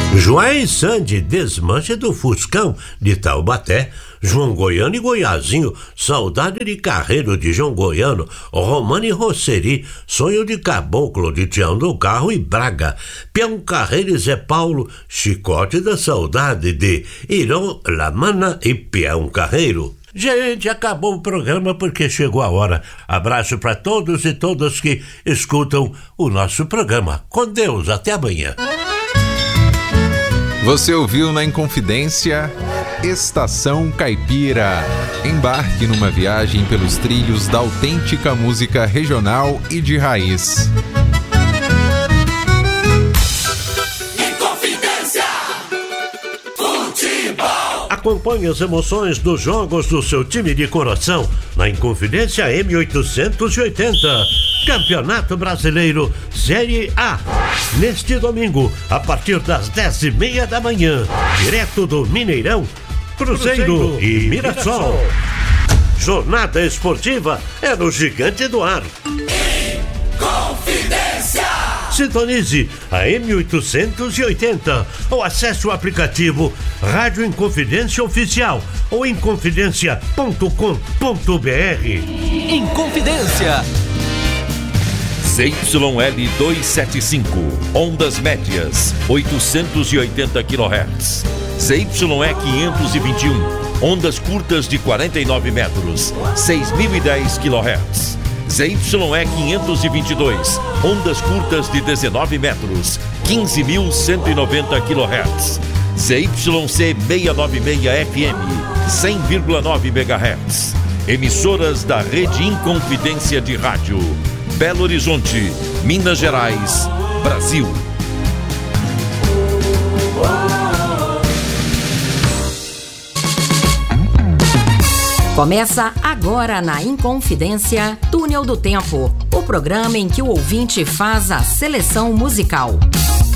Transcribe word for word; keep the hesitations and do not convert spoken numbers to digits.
João e Sandy, desmanche do Fuscão de Taubaté, João Goiano e Goiazinho, saudade de Carreiro de João Goiano, Romano e Rosseri, sonho de Caboclo de Tião do Carro e Braga, Peão Carreiro e Zé Paulo, chicote da saudade de Irão Lamana e Peão Carreiro. Gente, acabou o programa porque chegou a hora. Abraço para todos e todas que escutam o nosso programa. Com Deus, até amanhã. Você ouviu na Inconfidência Estação Caipira. Embarque numa viagem pelos trilhos da autêntica música regional e de raiz. Inconfidência Futebol. Acompanhe as emoções dos jogos do seu time de coração na Inconfidência M oitocentos e oitenta. Campeonato Brasileiro Série A. Neste domingo, a partir das dez e meia da manhã, direto do Mineirão, Cruzeiro, Cruzeiro e Mirassol. Mirassol. Jornada esportiva é no Gigante do Ar. Inconfidência. Sintonize a M oitocentos e oitenta ou acesse o aplicativo Rádio Inconfidência Oficial ou inconfidência ponto com ponto br. Inconfidência. Z Y L duzentos e setenta e cinco, ondas médias, oitocentos e oitenta quilohertz. Z Y E quinhentos e vinte e um, ondas curtas de quarenta e nove metros, seis mil e dez quilohertz. Z Y E quinhentos e vinte e dois, ondas curtas de dezenove metros, quinze mil cento e noventa quilohertz. Z Y C seiscentos e noventa e seis F M, cem vírgula nove megahertz. Emissoras da Rede Inconfidência de Rádio. Belo Horizonte, Minas Gerais, Brasil. Começa agora na Inconfidência Túnel do Tempo, o programa em que o ouvinte faz a seleção musical.